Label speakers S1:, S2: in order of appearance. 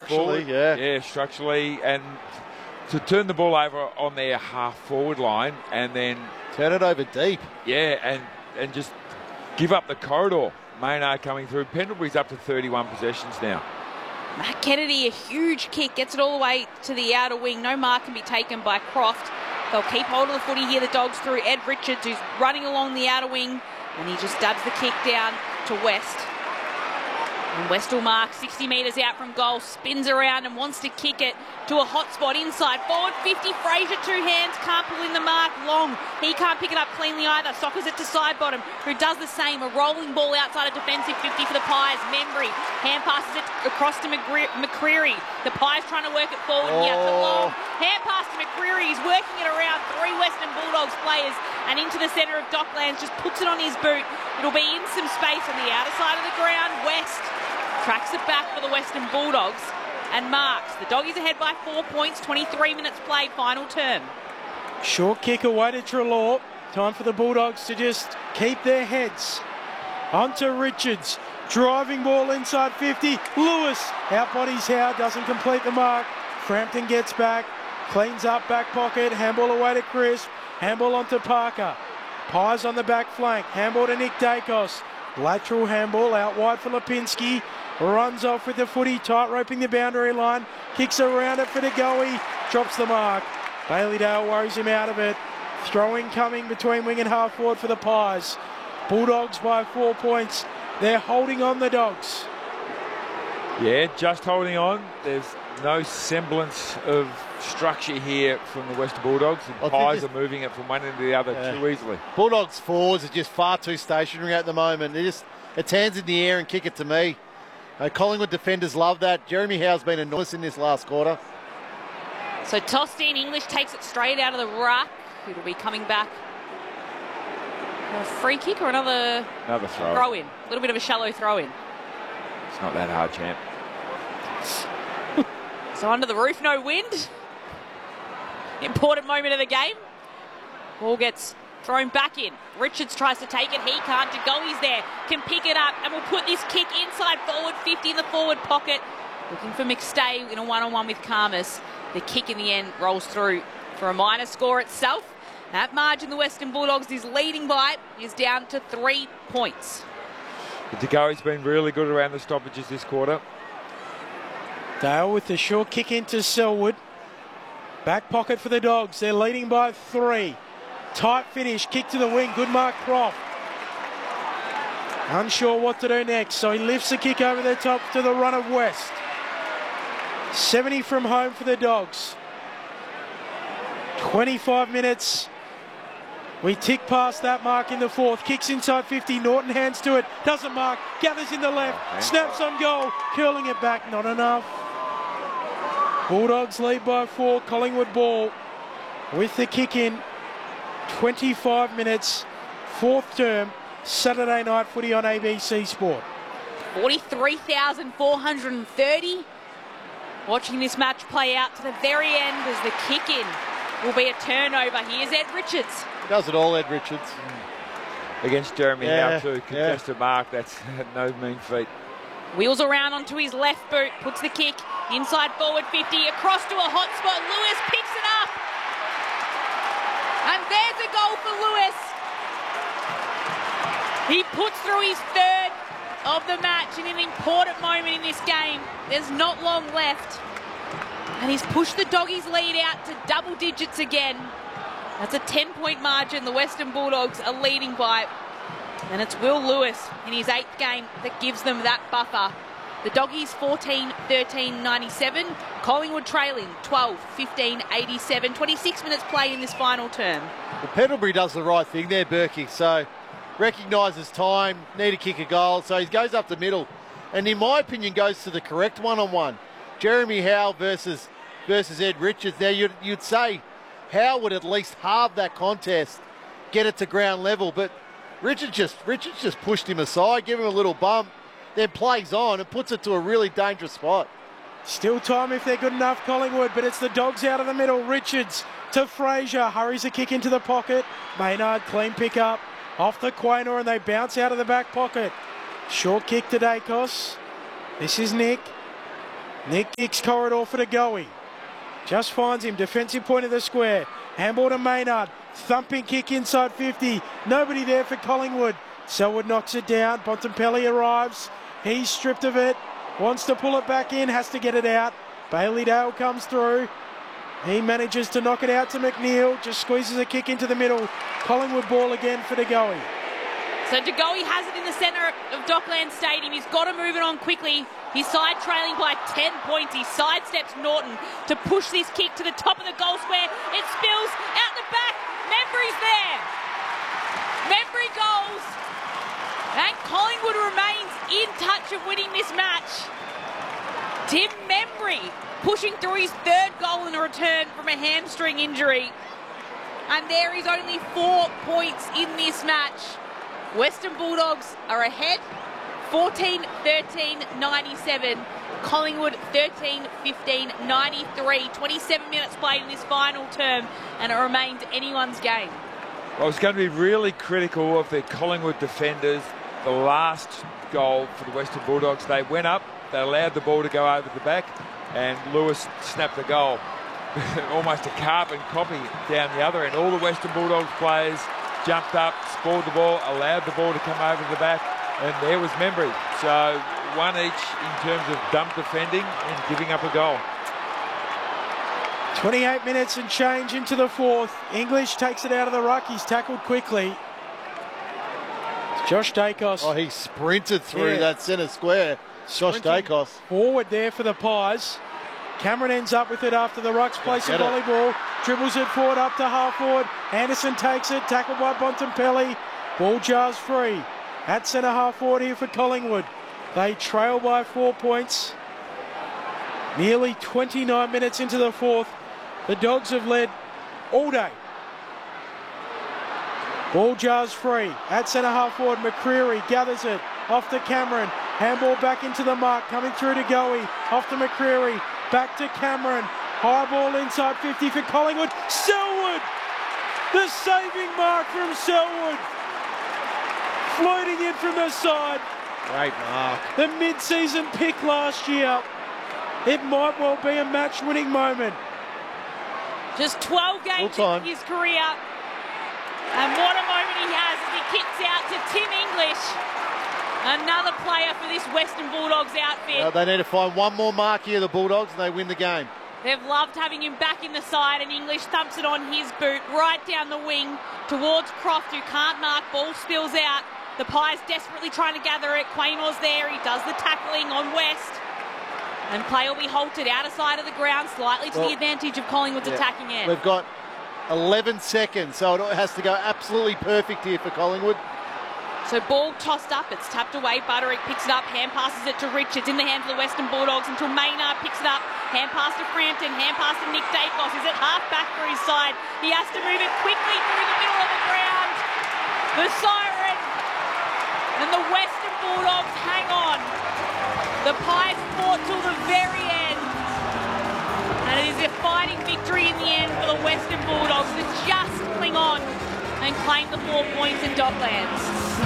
S1: structurally,
S2: forward.
S1: yeah, structurally, and to turn the ball over on their half-forward line and then
S2: turn it over deep.
S1: Yeah, and just give up the corridor. Maynard coming through. Pendlebury's up to 31 possessions now.
S3: Matt Kennedy, a huge kick, gets it all the way to the outer wing. No mark can be taken by Croft. They'll keep hold of the footy here, the Dogs, through Ed Richards, who's running along the outer wing, and he just dubs the kick down to West. And West will mark 60 metres out from goal, spins around and wants to kick it to a hot spot inside. Forward 50, Fraser, two hands, can't pull in the mark. Long, he can't pick it up cleanly either. Sockers it to side bottom, who does the same. A rolling ball outside a defensive 50 for the Pies. Membry hand passes it across to McCreary. The Pies trying to work it forward here to Long. Hand pass to McCreary, he's working it around three Western Bulldogs players and into the centre of Docklands, just puts it on his boot. It'll be in some space on the outer side of the ground. West tracks it back for the Western Bulldogs and marks. The Doggies ahead by 4 points, 23 minutes played, final term.
S4: Short kick away to Treloar. Time for the Bulldogs to just keep their heads. On to Richards. Driving ball inside 50. Lewis outbodies Howe, doesn't complete the mark. Frampton gets back, cleans up back pocket. Handball away to Crisp. Handball onto Parker. Pies on the back flank. Handball to Nick Dacos. Lateral handball out wide for Lipinski. Runs off with the footy, tight roping the boundary line. Kicks around it for DeGoey. Drops the mark. Bailey-Dale worries him out of it. Throwing coming between wing and half forward for the Pies. Bulldogs by 4 points. They're holding on, the Dogs.
S1: Yeah, just holding on. There's no semblance of structure here from the Western Bulldogs. The Pies are moving it from one end to the other too easily.
S2: Bulldogs forwards are just far too stationary at the moment. It's hands in the air and kick it to me. Collingwood defenders love that. Jeremy Howe's been enormous in this last quarter.
S3: So tossed in, English takes it straight out of the ruck. It'll be coming back. A free kick or another throw in. A little bit of a shallow throw in.
S1: It's not that hard, champ.
S3: So under the roof, no wind. Important moment of the game. Ball gets thrown back in. Richards tries to take it. He can't. DeGoey's there. Can pick it up and will put this kick inside forward 50 in the forward pocket. Looking for McStay in a one-on-one with Karmas. The kick in the end rolls through for a minor score itself. That margin the Western Bulldogs is leading by is down to 3 points.
S1: DeGoey's been really good around the stoppages this quarter.
S4: Dale with the short kick into Selwood. Back pocket for the Dogs. They're leading by 3. Tight finish. Kick to the wing. Good mark, Croft. Unsure what to do next, so he lifts the kick over the top to the run of West. 70 from home for the Dogs. 25 minutes. We tick past that mark in the fourth. Kicks inside 50. Norton hands to it. Doesn't mark. Gathers in the left. Snaps on goal. Curling it back. Not enough. Bulldogs lead by 4. Collingwood ball with the kick in. 25 minutes. Fourth term. Saturday night footy on ABC Sport.
S3: 43,430. Watching this match play out to the very end as the kick in will be a turnover. Here's Ed Richards.
S2: He does it all, Ed Richards.
S1: Against Jeremy Howe too. Contested mark. That's no mean feat.
S3: Wheels around onto his left boot. Puts the kick inside forward 50. Across to a hot spot. Lewis picks it up. And there's a goal for Lewis. He puts through his third of the match in an important moment in this game. There's not long left. And he's pushed the Doggies' lead out to double digits again. That's a 10-point margin the Western Bulldogs are leading by. And it's Will Lewis in his 8th game that gives them that buffer. The Doggies 14-13-97. Collingwood trailing 12-15-87. 26 minutes play in this final term.
S2: Well, Pendlebury does the right thing there, Berkey. So recognises time, need to kick a goal. So he goes up the middle. And in my opinion, goes to the correct one-on-one. Jeremy Howe versus Ed Richards. Now, you'd say Howe would at least halve that contest, get it to ground level. But Richards just pushed him aside, gave him a little bump, then plays on and puts it to a really dangerous spot.
S4: Still time if they're good enough, Collingwood, but it's the Dogs out of the middle. Richards to Fraser, hurries a kick into the pocket. Maynard, clean pick up, off the Quaynor, and they bounce out of the back pocket. Short kick to Dacos. This is Nick. Nick kicks corridor for De Goey. Just finds him. Defensive point of the square. Handball to Maynard. Thumping kick inside 50. Nobody there for Collingwood. Selwood knocks it down. Bontempelli arrives. He's stripped of it. Wants to pull it back in. Has to get it out. Bailey Dale comes through. He manages to knock it out to McNeil. Just squeezes a kick into the middle. Collingwood ball again for De Goey.
S3: So De Goey has it in the centre of Dockland Stadium. He's got to move it on quickly. He's side trailing by 10 points. He sidesteps Norton to push this kick to the top of the goal square. It spills out the back. Membry's there. Membry goals. And Collingwood remains in touch of winning this match. Tim Membry pushing through his third goal in a return from a hamstring injury. And there is only 4 points in this match. Western Bulldogs are ahead, 14-13, 97. Collingwood 13-15, 93. 27 minutes played in this final term, and it remains anyone's game.
S1: Well, it's going to be really critical of the Collingwood defenders. The last goal for the Western Bulldogs, they went up, they allowed the ball to go over the back, and Lewis snapped the goal. Almost a carbon copy down the other end. All the Western Bulldogs players jumped up, scored the ball, allowed the ball to come over the back, and there was Membry. So one each in terms of dump defending and giving up a goal.
S4: 28 minutes and change into the fourth. English takes it out of the ruck. He's tackled quickly. It's Josh Dacos.
S2: Oh, he sprinted through that centre square. Josh Dacos.
S4: Forward there for the Pies. Cameron ends up with it after the ruck's place of volleyball. Dribbles it forward up to half forward. Anderson takes it. Tackled by Bontempelli. Ball jars free. At centre half forward here for Collingwood. They trail by 4 points. Nearly 29 minutes into the fourth. The Dogs have led all day. Ball jars free. At centre half forward, McCreery gathers it. Off to Cameron. Handball back into the mark. Coming through to Goey. Off to McCreery. Back to Cameron. High ball inside 50 for Collingwood. Selwood! The saving mark from Selwood. Floating in from the side.
S2: Great mark.
S4: The mid-season pick last year. It might well be a match-winning moment.
S3: Just 12 games in his career. And what a moment he has as he kicks out to Tim English. Another player for this Western Bulldogs outfit.
S2: They need to find one more mark here, the Bulldogs, and they win the game.
S3: They've loved having him back in the side, and English thumps it on his boot right down the wing towards Croft, who can't mark. Ball spills out. The Pies desperately trying to gather it. Quaymore's there. He does the tackling on West. And play will be halted out of sight of the ground, slightly to the advantage of Collingwood's attacking end.
S2: We've got 11 seconds, so it has to go absolutely perfect here for Collingwood.
S3: So ball tossed up, it's tapped away. Butterick picks it up, hand passes it to Richards in the hands of the Western Bulldogs until Maynard picks it up. Hand pass to Frampton, hand pass to Nick Dacos. Is it half back for his side? He has to move it quickly through the middle of the ground. The siren and the Western Bulldogs hang on. The Pies fought till the very end. And it is a fighting victory in the end for the Western Bulldogs to just cling on and claim the 4 points in Docklands.